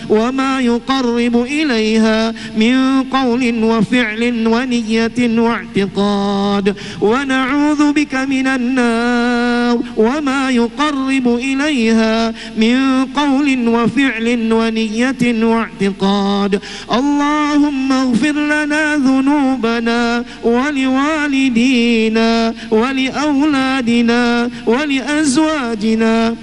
وما يقرب إليها من قول وفعل ونية واعتقاد، ونعوذ بك من النار وما يقرب إليها من قول وفعل ونية واعتقاد. اللهم اغفر لنا ذنوبنا ولوالدينا ولأولادنا ولأزواجنا